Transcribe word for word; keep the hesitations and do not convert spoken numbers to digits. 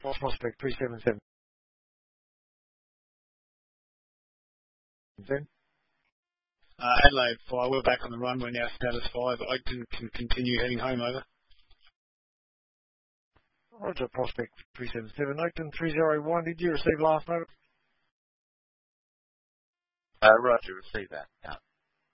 Prospect three seven seven. Then? Uh, Adelaide five, we're back on the run, we're now status five. Oakton can continue heading home over. Roger, Prospect three seven seven. Oakton three zero one, did you receive last note? Uh, Roger, receive that. Yeah.